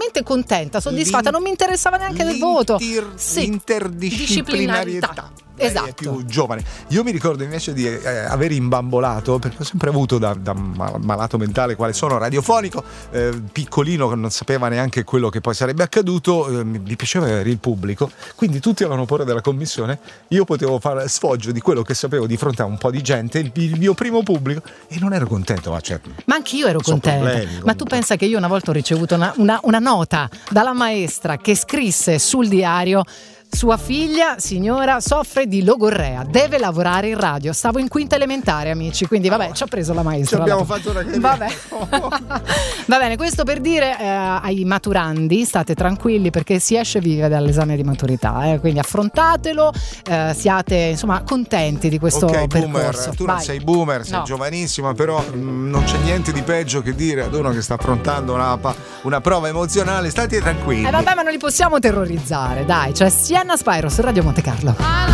talmente contenta, soddisfatta, non mi interessava neanche del voto. L'interdisciplinarietà. Esatto. È più giovane. Io mi ricordo invece di aver imbambolato, perché ho sempre avuto da malato mentale quale sono, radiofonico, piccolino che non sapeva neanche quello che poi sarebbe accaduto, mi piaceva avere il pubblico, quindi tutti avevano paura della commissione, io potevo fare sfoggio di quello che sapevo di fronte a un po' di gente, il mio primo pubblico, e non ero contento, ma certo. Ma anche io ero contenta. Ma tu pensa che io una volta ho ricevuto una nota dalla maestra che scrisse sul diario: sua figlia, signora, soffre di logorrea, deve lavorare in radio. Stavo in quinta elementare, amici, quindi vabbè, ci ha preso la maestra. Ci abbiamo fatto una vabbè. Va bene, questo per dire ai maturandi, state tranquilli perché si esce vive dall'esame di maturità, quindi affrontatelo, siate insomma contenti di questo percorso. Boomer, tu non sei boomer, sei giovanissima, però non c'è niente di peggio che dire ad uno che sta affrontando una prova emozionale: state tranquilli. Vabbè, ma non li possiamo terrorizzare, dai, cioè Sienna Spyro su Radio Monte Carlo.